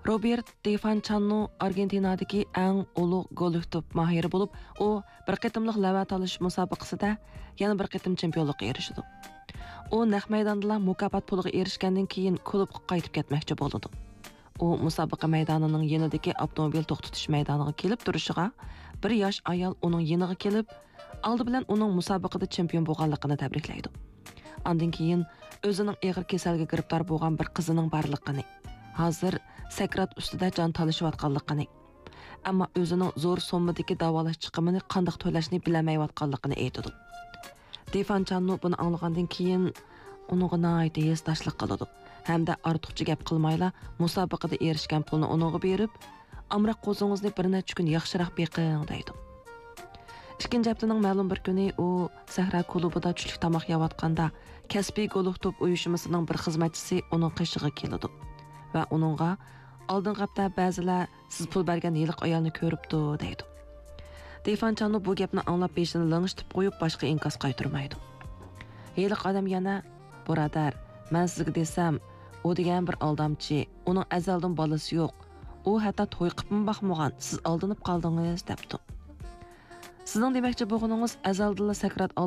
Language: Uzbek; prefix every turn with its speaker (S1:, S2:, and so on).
S1: Robert Defanchanno Argentinadagi eng ulug' golüktub mahiri bo'lib, u bir qitimliq lava talish musobaqasida yana bir qitim chempionlikka erishdi. U naq maydonda mukofot puliga erishgandan keyin klubga qaytib ketmoqchi bo'ldi. U musobaqa maydonining yanidagi avtomobil to'xtatish maydoniga kelib turishiga bir yosh ayol uning yoniga kelib, oldi bilan uning musobaqada chempion bo'lganligini tabriklaydi. Ondan keyin o'zining og'ir kasalga giribtor bo'lgan bir qizining borligini, hozir sakrat ustida jon talishayotganligini, ammo o'zining zo'r sommadagi davolash chiqimini qanday to'lashni bilmayotganligini aytdi. Defanchanno buni anglagandan keyin uningga nihoyat esdashlik qiladi hamda ortiqcha gap qilmayla musobaqada erishgan pulni uningga berib, "Amroq qo'zingizni bir necha kun yaxshiroq beqing" deydi. Ikkinchi haftaning ma'lum bir kuni u Sahra klubida tushlik tomoq yeyotganda kasbiy golf to'p uyushmasining bir xizmatchisi uning qishig'iga keladi va uningga "Oldingi hafta ba'zilar siz pul bergan yiliq ayolni ko'ribdi" deydi. Defanchanno bu gapni anglab beshini lang'ishtirib qo'yib boshqa inkas qaytarmaydi. Yiliq odam yana "Birodar, men sizga desam, u degan bir aldamchi, uning azaldan bolasi yo'q. U hatto to'y qilib baxmagan, siz aldanib qoldingiz" debdi. Sizning demoqchi bo'lganingiz azaldan sakrat